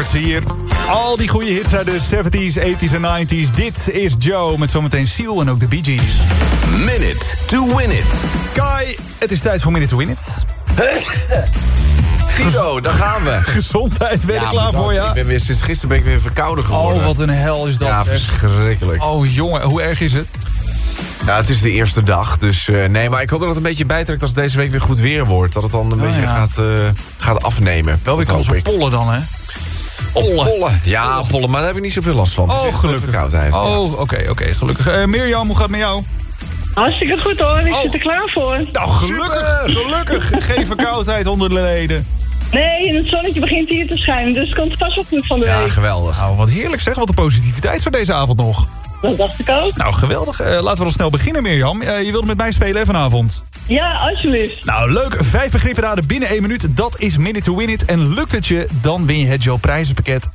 hoort ze hier. Al die goede hits uit de 70s, 80s en 90s. Dit is Joe met zometeen Seal en ook de Bee Gees. Minute to win it. Kai, het is tijd voor Minute to Win It. Guido, daar gaan we. Gezondheid, ben je er klaar voor, ja? Sinds gisteren ben ik weer verkouden geworden. Oh, wat een hel is dat. Ja, verschrikkelijk. Oh, jongen, hoe erg is het? Ja, het is de eerste dag, dus nee, maar ik hoop dat het een beetje bijtrekt als deze week weer goed weer wordt. Dat het dan een beetje gaat afnemen. Wel weer kans op pollen dan, hè? Pollen. Ja, pollen, maar daar heb ik niet zoveel last van. Oh, gelukkig. Verkoudheid. Oh, oké, gelukkig. Mirjam, hoe gaat het met jou? Hartstikke goed hoor, ik zit er klaar voor. Nou, gelukkig. Geen verkoudheid onder de leden. Nee, en het zonnetje begint hier te schijnen, dus het komt vast wel goed van de week. Ja, geweldig. Nou, wat heerlijk zeg, wat een positiviteit voor deze avond nog. Dat dacht ik ook. Nou, geweldig. Laten we dan snel beginnen, Mirjam. Je wilde met mij spelen hè, vanavond. Ja, alsjeblieft. Nou, leuk. 5 begrippen raden binnen 1 minuut. Dat is Minute to Win It. En lukt het je, dan win je het Joe prijzenpakket.